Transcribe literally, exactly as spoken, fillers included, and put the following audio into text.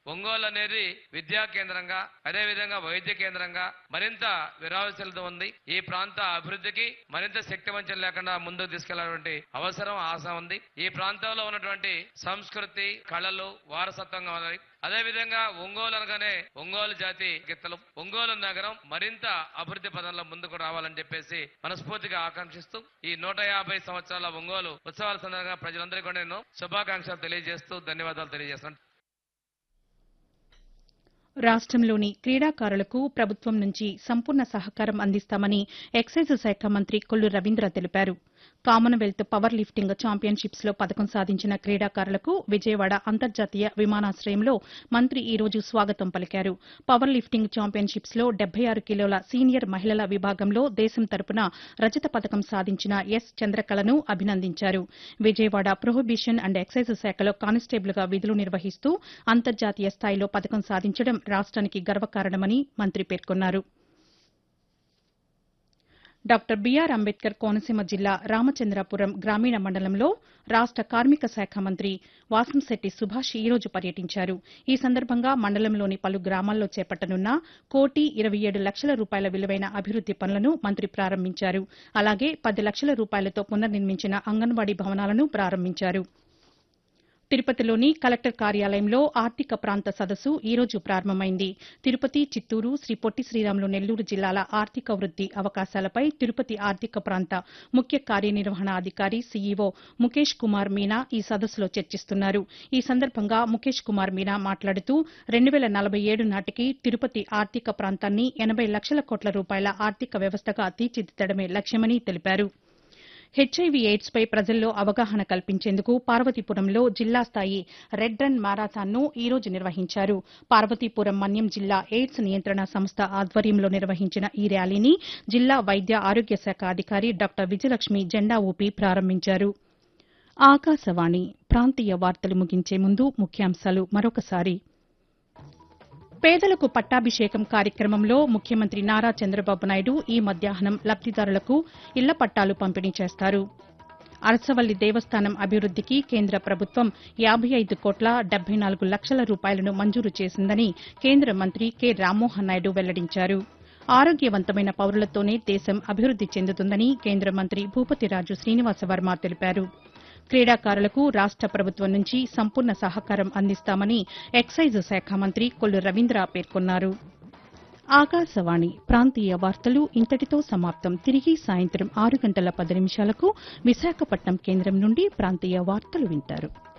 ఒంగోలు అనేది విద్యా కేంద్రంగా అదేవిధంగా వైద్య కేంద్రంగా మరింత విరావిస్తులతో ఉంది. ఈ ప్రాంత అభివృద్ధికి మరింత శక్తివంచన లేకుండా ముందుకు తీసుకెళ్లాలంటే అవసరం ఆశ ఉంది. ఈ ప్రాంతంలో ఉన్నటువంటి సంస్కృతి కళలు వారసత్వంగా ఉన్నాయి. అదేవిధంగా ఒంగోలు అనగానే ఒంగోలు జాతి గిత్తలు ఒంగోలు నగరం మరింత అభివృద్ధి పదంలో ముందుకు రావాలని చెప్పేసి మనస్ఫూర్తిగా ఆకాంక్షిస్తూ ఈ నూట యాభై సంవత్సరాల ఒంగోలు ఉత్సవాల సందర్భంగా ప్రజలందరికీ కూడా నేను శుభాకాంక్షలు తెలియజేస్తూ ధన్యవాదాలు తెలియజేస్తున్నాను. రాష్ట్రంలోని క్రీడాకారులకు ప్రభుత్వం నుంచి సంపూర్ణ సహకారం అందిస్తామని ఎక్సైజ్ శాఖ మంత్రి కొల్లు రవీంద్ర తెలిపారు. కామన్వెల్త్ పవర్ లిఫ్టింగ్ ఛాంపియన్షిప్స్ లో పతకం సాధించిన క్రీడాకారులకు విజయవాడ అంతర్జాతీయ విమానాశ్రయంలో మంత్రి ఈ రోజు స్వాగతం పలికారు. పవర్ లిఫ్టింగ్ ఛాంపియన్షిప్స్ లో డెబ్బై ఆరు కిలోల సీనియర్ మహిళల విభాగంలో దేశం తరపున రజత పతకం సాధించిన ఎస్ చంద్రకళను అభినందించారు. విజయవాడ ప్రొహిబిషన్ అండ్ ఎక్సైజ్ శాఖలో కానిస్టేబుల్ గా విధులు నిర్వహిస్తూ అంతర్జాతీయ స్థాయిలో పతకం సాధించడం రాష్ట్రానికి గర్వకారణమని మంత్రి పేర్కొన్నారు. డాక్టర్ బీఆర్ అంబేద్కర్ కోనసీమ జిల్లా రామచంద్రాపురం గ్రామీణ మండలంలో రాష్ట కార్మిక శాఖ మంత్రి వాసంశెట్టి సుభాష్ ఈ రోజు పర్యటించారు. ఈ సందర్భంగా మండలంలోని పలు గ్రామాల్లో చేపట్టనున్న కోటి ఇరవై ఏడు లక్షల రూపాయల విలువైన అభివృద్ది పనులను మంత్రి ప్రారంభించారు. అలాగే పది లక్షల రూపాయలతో పునర్నిర్మించిన అంగన్వాడీ భవనాలను ప్రారంభించారు. తిరుపతిలోని కలెక్టర్ కార్యాలయంలో ఆర్థిక ప్రాంత సదస్సు ఈ రోజు ప్రారంభమైంది. తిరుపతి, చిత్తూరు, శ్రీ పొట్టి శ్రీరాములు నెల్లూరు జిల్లాల ఆర్థిక వృద్ది అవకాశాలపై తిరుపతి ఆర్థిక ప్రాంత ముఖ్య కార్యనిర్వహణాధికారి సీఈఓ ముఖేష్ కుమార్ మీనా ఈ సదస్సులో చర్చిస్తున్నారు. ఈ సందర్భంగా ముఖేష్ కుమార్ మీనా మాట్లాడుతూ రెండు వేల నలభై ఏడు నాటికి తిరుపతి ఆర్థిక ప్రాంతాన్ని ఎనబై లక్షల కోట్ల రూపాయల ఆర్థిక వ్యవస్థగా తీర్చిదిద్దడమే లక్ష్యమని తెలిపారు. హెచ్ఐవీ ఎయిడ్స్ పై ప్రజల్లో అవగాహన కల్పించేందుకు పార్వతీపురంలో జిల్లా స్థాయి రెడ్ రన్ మారథాన్ను ఈ రోజు నిర్వహించారు. పార్వతీపురం మన్యం జిల్లా ఎయిడ్స్ నియంత్రణ సంస్థ ఆధ్వర్యంలో నిర్వహించిన ఈ ర్యాలీని జిల్లా వైద్య ఆరోగ్య శాఖ అధికారి డాక్టర్ విజయలక్ష్మి జెండా ఊపి ప్రారంభించారు. ఆకాశవాణి ప్రాంతీయ వార్తలు ముగించే ముందు ముఖ్యాంశాలు మరొకసారి. పేదలకు పట్టాభిషేకం కార్యక్రమంలో ముఖ్యమంత్రి నారా చంద్రబాబు నాయుడు ఈ మధ్యాహ్నం లబ్దిదారులకు ఇళ్ల పట్టాలు పంపిణీ చేస్తారు. అరసవల్లి దేవస్థానం అభివృద్దికి కేంద్ర ప్రభుత్వం యాబై ఐదు కోట్ల డెబ్బై నాలుగు లక్షల రూపాయలను మంజూరు చేసిందని కేంద్ర మంత్రి కె రామ్మోహన్ నాయుడు వెల్లడించారు. ఆరోగ్యవంతమైన పౌరులతోనే దేశం అభివృద్ది చెందుతుందని కేంద్ర మంత్రి భూపతిరాజు శ్రీనివాసవర్మ తెలిపారు. క్రీడాకారులకు రాష్ట ప్రభుత్వం నుంచి సంపూర్ణ సహకారం అందిస్తామని ఎక్సైజ్ శాఖ మంత్రి కొల్లు రవీంద్ర పేర్కొన్నారు. ఆకాశవాణి ప్రాంతీయ వార్తలు ఇంతటితో సమాప్తం. తిరిగి సాయంత్రం ఆరు గంటల పది నిమిషాలకు విశాఖపట్నం కేంద్రం నుండి ప్రాంతీయ వార్తలు వింటారు.